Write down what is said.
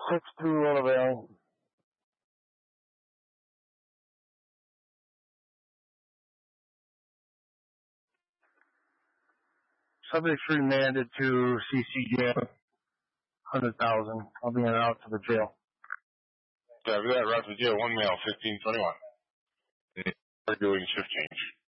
6-2 on avail. Subject's remanded to CCJ. 100,000. I'll be in and out to the jail. Copy that. Route to jail. 1 male, 1521. Arguing shift change.